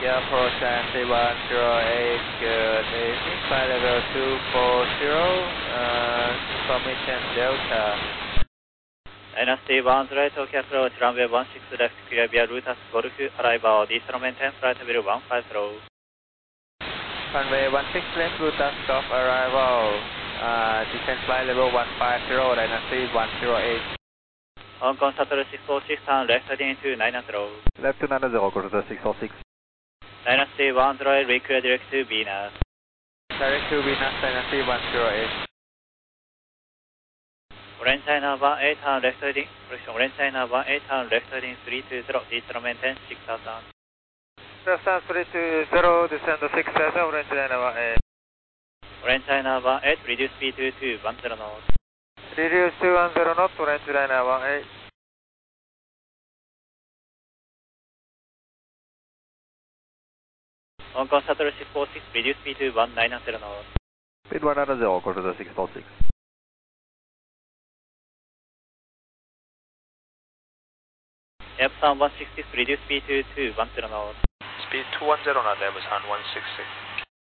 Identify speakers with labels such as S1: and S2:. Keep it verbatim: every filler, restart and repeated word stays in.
S1: Tokyo approach and three one zero eight, good evening, flight level two four zero, uh, information Delta.
S2: N S T one zero eight Tokyo approach, runway one six left, clear via Rutas Golf, arrival, descent maintain, flight level one five zero.
S1: Runway one six left, Rutas Golf, arrival, uh, descent flight level one five zero, N S T one zero eight.
S2: Hong Kong Shuttle six four six, turn left heading to nine zero.
S3: Left to nine zero, go to the six four six.
S2: N S T one zero eight, reclear direct to Venus.
S1: Direct to Venus, N S T one zero eight.
S2: Orange China one eight, turn left heading, correction, Orange China one eight, turn left heading three two zero, descent maintain six thousand.
S1: Left turn three two zero, descend six thousand, Orange China one eight.
S2: Orange China one eight, reduce speed to two one zero knots.
S1: Reduce to one zero knots, Orange China one eight.
S2: Hong Kong Shuttle six four six, reduce speed to one nine zero knots.
S3: Speed one nine zero, go to the six four six.
S2: Epson one six six, reduce speed to two one zero knots.
S4: Speed two one zero knots, Amazon one six six.